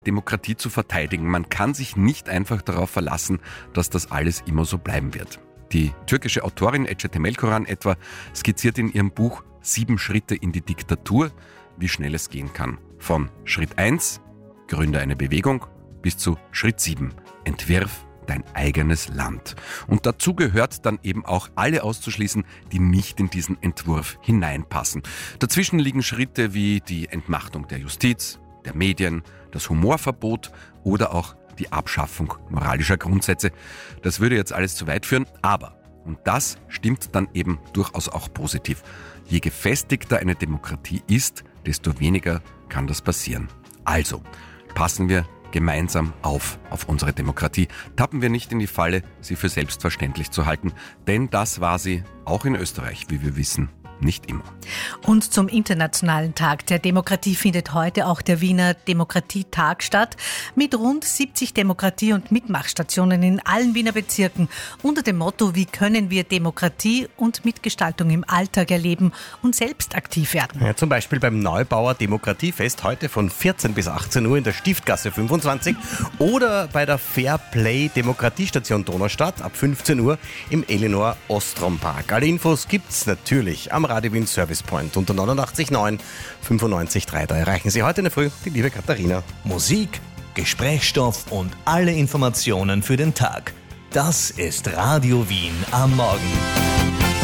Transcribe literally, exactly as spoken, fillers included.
Demokratie zu verteidigen. Man kann sich nicht einfach darauf verlassen, dass das alles immer so bleiben wird. Die türkische Autorin Ece Temelkuran etwa skizziert in ihrem Buch Sieben Schritte in die Diktatur, wie schnell es gehen kann. Von Schritt eins, gründe eine Bewegung, bis zu Schritt sieben, entwirf dein eigenes Land. Und dazu gehört dann eben auch alle auszuschließen, die nicht in diesen Entwurf hineinpassen. Dazwischen liegen Schritte wie die Entmachtung der Justiz, der Medien, das Humorverbot oder auch die Abschaffung moralischer Grundsätze. Das würde jetzt alles zu weit führen, aber, und das stimmt dann eben durchaus auch positiv, je gefestigter eine Demokratie ist, desto weniger kann das passieren. Also, passen wir gemeinsam auf auf unsere Demokratie. Tappen wir nicht in die Falle, sie für selbstverständlich zu halten, denn das war sie auch in Österreich, wie wir wissen, nicht immer. Und zum Internationalen Tag der Demokratie findet heute auch der Wiener Demokratietag statt, mit rund siebzig Demokratie- und Mitmachstationen in allen Wiener Bezirken unter dem Motto: Wie können wir Demokratie und Mitgestaltung im Alltag erleben und selbst aktiv werden? Ja, zum Beispiel beim Neubauer Demokratiefest heute von vierzehn bis achtzehn Uhr in der Stiftgasse fünfundzwanzig oder bei der Fairplay Demokratiestation Donaustadt ab fünfzehn Uhr im Elinor Ostrom Park. Alle Infos gibt's natürlich am Radio Wien Service Point unter neunundachtzig neun fünfundneunzig drei. Da erreichen Sie heute in der Früh die liebe Katharina. Musik, Gesprächsstoff und alle Informationen für den Tag. Das ist Radio Wien am Morgen.